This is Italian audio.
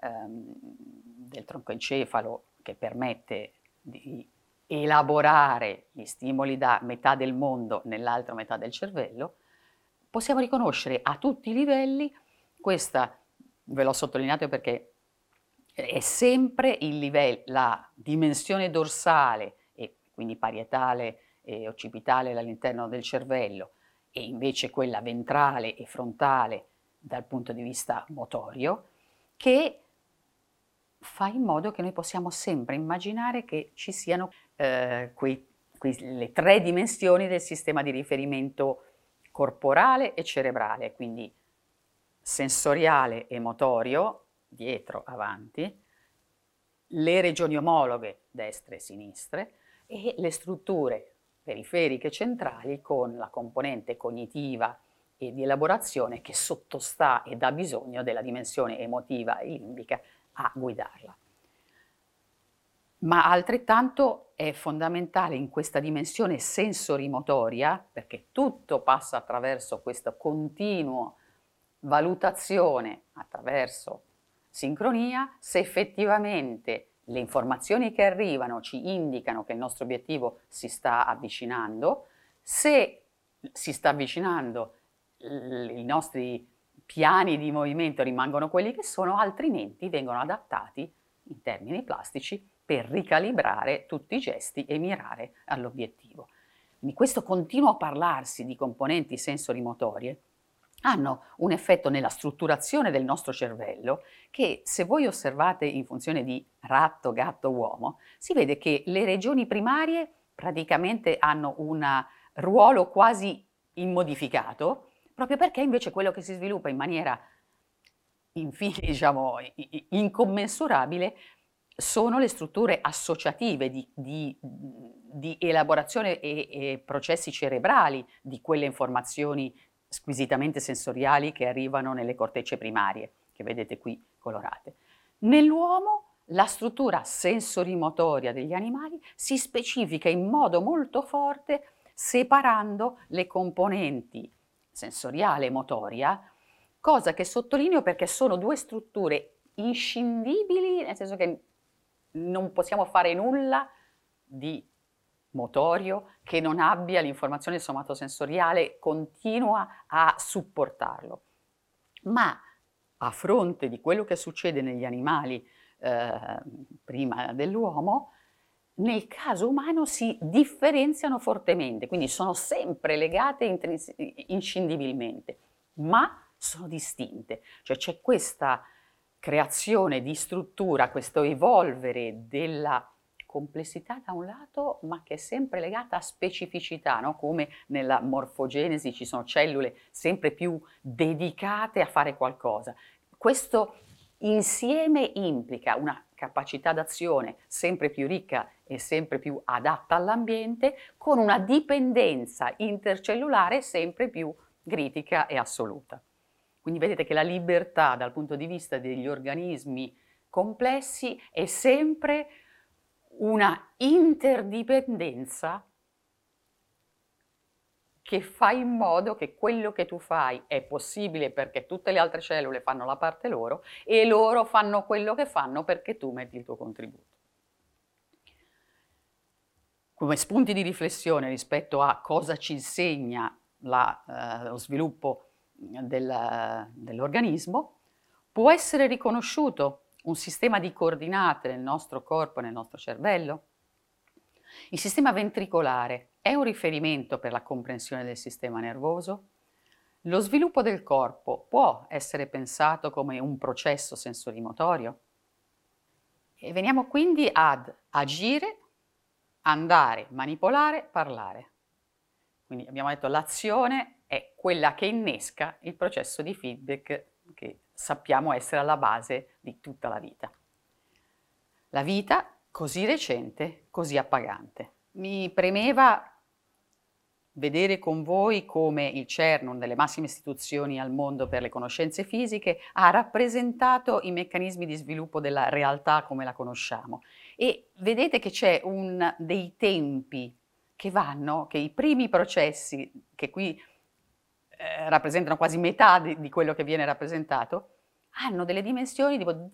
del troncoencefalo che permette di elaborare gli stimoli da metà del mondo nell'altra metà del cervello, possiamo riconoscere a tutti i livelli questa, ve l'ho sottolineato perché è sempre la dimensione dorsale e quindi parietale e occipitale all'interno del cervello e invece quella ventrale e frontale dal punto di vista motorio, che fa in modo che noi possiamo sempre immaginare che ci siano le 3 dimensioni del sistema di riferimento corporale e cerebrale, quindi sensoriale e motorio, dietro, avanti, le regioni omologhe, destre e sinistre, e le strutture periferiche centrali con la componente cognitiva e di elaborazione che sottostà ed ha bisogno della dimensione emotiva e limbica a guidarla. Ma altrettanto è fondamentale in questa dimensione sensorimotoria, perché tutto passa attraverso questo continuo valutazione, attraverso sincronia, se effettivamente le informazioni che arrivano ci indicano che il nostro obiettivo si sta avvicinando, se si sta avvicinando i nostri piani di movimento rimangono quelli che sono, altrimenti vengono adattati in termini plastici per ricalibrare tutti i gesti e mirare all'obiettivo. Quindi questo continuo parlarsi di componenti sensorimotorie hanno un effetto nella strutturazione del nostro cervello che, se voi osservate in funzione di ratto, gatto, uomo, si vede che le regioni primarie praticamente hanno un ruolo quasi immodificato, proprio perché invece quello che si sviluppa in maniera diciamo, incommensurabile sono le strutture associative di elaborazione e processi cerebrali di quelle informazioni squisitamente sensoriali che arrivano nelle cortecce primarie, che vedete qui colorate. Nell'uomo la struttura sensorimotoria degli animali si specifica in modo molto forte separando le componenti sensoriale e motoria, cosa che sottolineo perché sono 2 strutture inscindibili, nel senso che non possiamo fare nulla di motorio che non abbia l'informazione somatosensoriale continua a supportarlo. Ma a fronte di quello che succede negli animali prima dell'uomo, nel caso umano si differenziano fortemente, quindi sono sempre legate inscindibilmente, ma sono distinte, cioè c'è questa creazione di struttura, questo evolvere della complessità da un lato, ma che è sempre legata a specificità, no? Come nella morfogenesi ci sono cellule sempre più dedicate a fare qualcosa. Questo insieme implica una capacità d'azione sempre più ricca e sempre più adatta all'ambiente, con una dipendenza intercellulare sempre più critica e assoluta. Quindi vedete che la libertà dal punto di vista degli organismi complessi è sempre una interdipendenza che fa in modo che quello che tu fai è possibile perché tutte le altre cellule fanno la parte loro e loro fanno quello che fanno perché tu metti il tuo contributo. Come spunti di riflessione rispetto a cosa ci insegna lo sviluppo dell'organismo, può essere riconosciuto un sistema di coordinate nel nostro corpo e nel nostro cervello? Il sistema ventricolare è un riferimento per la comprensione del sistema nervoso? Lo sviluppo del corpo può essere pensato come un processo sensorimotorio? E veniamo quindi ad agire, andare, manipolare, parlare. Quindi abbiamo detto l'azione è quella che innesca il processo di feedback che sappiamo essere alla base di tutta la vita. La vita così recente, così appagante. Mi premeva vedere con voi come il CERN, una delle massime istituzioni al mondo per le conoscenze fisiche, ha rappresentato i meccanismi di sviluppo della realtà come la conosciamo. E vedete che c'è dei tempi che i primi processi, che qui rappresentano quasi metà di quello che viene rappresentato, hanno delle dimensioni tipo